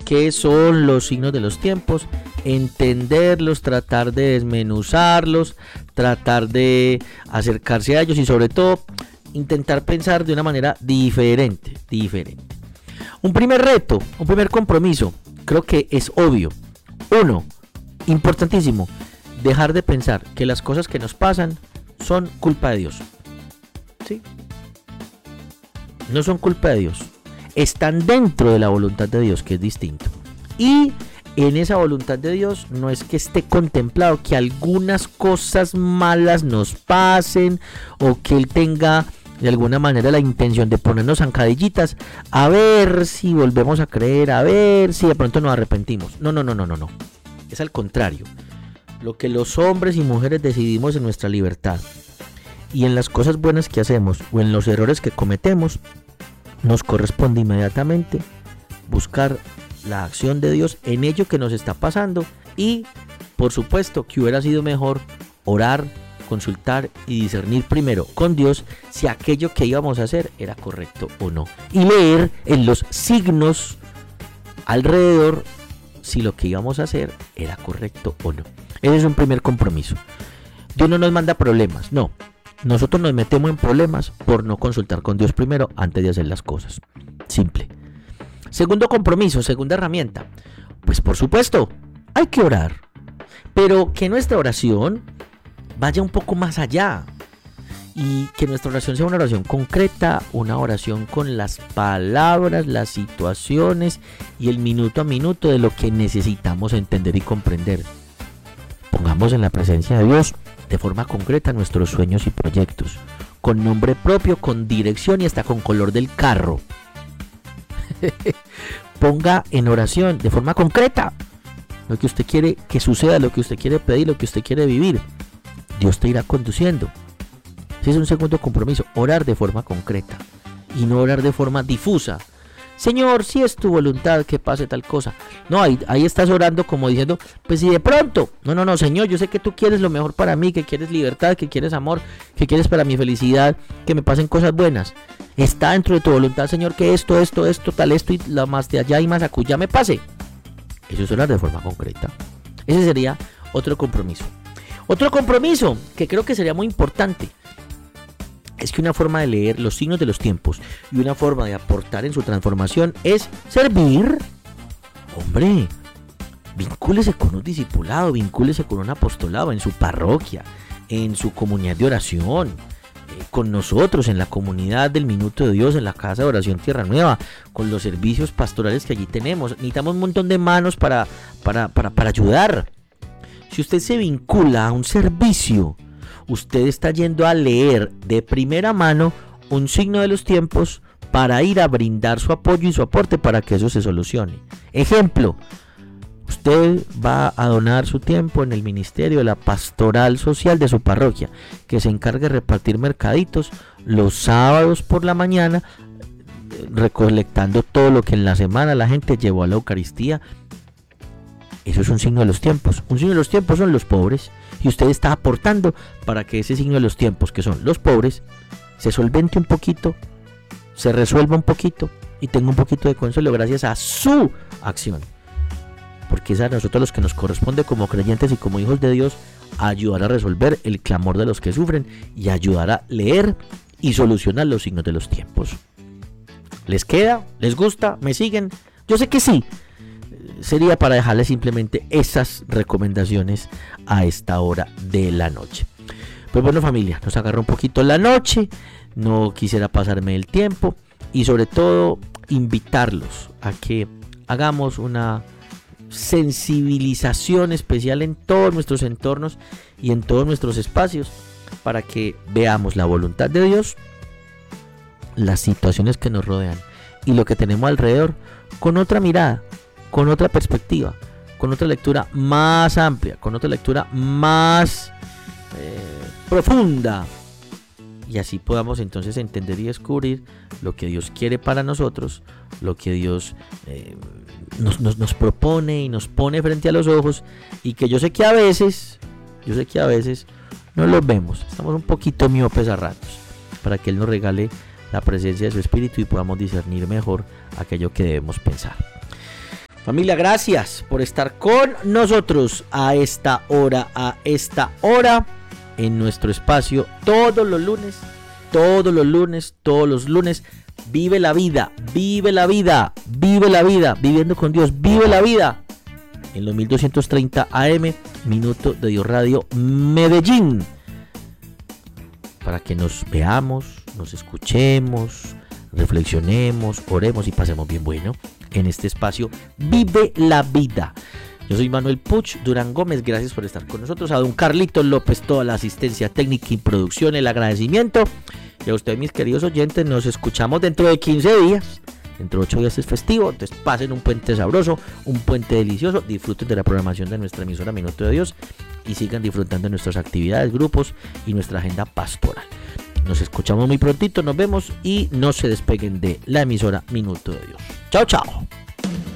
qué son los signos de los tiempos, entenderlos, tratar de desmenuzarlos, tratar de acercarse a ellos y sobre todo intentar pensar de una manera diferente. Un primer reto, un primer compromiso, creo que es obvio. Uno, importantísimo, dejar de pensar que las cosas que nos pasan son culpa de Dios. ¿Sí? No son culpa de Dios. Están dentro de la voluntad de Dios, que es distinto. Y en esa voluntad de Dios no es que esté contemplado que algunas cosas malas nos pasen o que Él tenga de alguna manera la intención de ponernos zancadillitas a ver si volvemos a creer, a ver si de pronto nos arrepentimos. No. Es al contrario. Lo que los hombres y mujeres decidimos en nuestra libertad y en las cosas buenas que hacemos o en los errores que cometemos, nos corresponde inmediatamente buscar la acción de Dios en ello que nos está pasando y, por supuesto, que hubiera sido mejor orar, consultar y discernir primero con Dios si aquello que íbamos a hacer era correcto o no. Y leer en los signos alrededor si lo que íbamos a hacer era correcto o no. Ese es un primer compromiso. Dios no nos manda problemas, no. Nosotros nos metemos en problemas por no consultar con Dios primero antes de hacer las cosas. Simple. Segundo compromiso, segunda herramienta. Pues por supuesto, hay que orar. Pero que nuestra oración vaya un poco más allá. Y que nuestra oración sea una oración concreta, una oración con las palabras, las situaciones y el minuto a minuto de lo que necesitamos entender y comprender. Pongamos en la presencia de Dios de forma concreta nuestros sueños y proyectos, con nombre propio, con dirección y hasta con color del carro. Ponga en oración de forma concreta lo que usted quiere que suceda, lo que usted quiere pedir, lo que usted quiere vivir. Dios te irá conduciendo. Ese es un segundo compromiso, orar de forma concreta y no orar de forma difusa. Señor, si es tu voluntad que pase tal cosa. No, ahí estás orando como diciendo, pues si de pronto. No, Señor, yo sé que tú quieres lo mejor para mí, que quieres libertad, que quieres amor, que quieres para mi felicidad, que me pasen cosas buenas. Está dentro de tu voluntad, Señor, que esto, tal, esto y la más de allá y más acullá me pase. Eso es orar de forma concreta. Ese sería otro compromiso. Otro compromiso que creo que sería muy importante es que una forma de leer los signos de los tiempos y una forma de aportar en su transformación es servir. Hombre, vincúlese con un discipulado, vincúlese con un apostolado en su parroquia, en su comunidad de oración, con nosotros en la comunidad del Minuto de Dios, en la Casa de Oración Tierra Nueva, con los servicios pastorales que allí tenemos. Necesitamos un montón de manos para ayudar. Si usted se vincula a un servicio, usted está yendo a leer de primera mano un signo de los tiempos para ir a brindar su apoyo y su aporte para que eso se solucione. Ejemplo, usted va a donar su tiempo en el ministerio de la pastoral social de su parroquia, que se encarga de repartir mercaditos los sábados por la mañana, recolectando todo lo que en la semana la gente llevó a la Eucaristía. Eso es un signo de los tiempos. Un signo de los tiempos son los pobres. Y usted está aportando para que ese signo de los tiempos, que son los pobres, se solvente un poquito, se resuelva un poquito y tenga un poquito de consuelo gracias a su acción. Porque es a nosotros los que nos corresponde como creyentes y como hijos de Dios ayudar a resolver el clamor de los que sufren y ayudar a leer y solucionar los signos de los tiempos. ¿Les queda? ¿Les gusta? ¿Me siguen? Yo sé que sí. Sería para dejarles simplemente esas recomendaciones a esta hora de la noche. Pues bueno, familia, nos agarró un poquito la noche, no quisiera pasarme el tiempo y sobre todo invitarlos a que hagamos una sensibilización especial en todos nuestros entornos y en todos nuestros espacios para que veamos la voluntad de Dios, las situaciones que nos rodean y lo que tenemos alrededor con otra mirada, con otra perspectiva, con otra lectura más amplia, con otra lectura más profunda, y así podamos entonces entender y descubrir lo que Dios quiere para nosotros, lo que Dios nos propone y nos pone frente a los ojos, y que yo sé que a veces no los vemos, estamos un poquito miopes a ratos, para que Él nos regale la presencia de su Espíritu y podamos discernir mejor aquello que debemos pensar. Familia, gracias por estar con nosotros a esta hora, en nuestro espacio, todos los lunes. Vive la vida, viviendo con Dios, vive la vida. En los 1230 AM, Minuto de Dios Radio Medellín. Para que nos veamos, nos escuchemos, reflexionemos, oremos y pasemos bien bueno en este espacio. Vive la vida. Yo soy Manuel Puch Durán Gómez, gracias por estar con nosotros. A don Carlitos López, toda la asistencia técnica y producción, el agradecimiento. Y a ustedes, mis queridos oyentes, nos escuchamos dentro de 15 días. Dentro de 8 días es festivo, entonces pasen un puente sabroso, un puente delicioso, disfruten de la programación de nuestra emisora Minuto de Dios y sigan disfrutando de nuestras actividades, grupos y nuestra agenda pastoral. Nos escuchamos muy prontito, nos vemos y no se despeguen de la emisora Minuto de Dios. Chao, chao.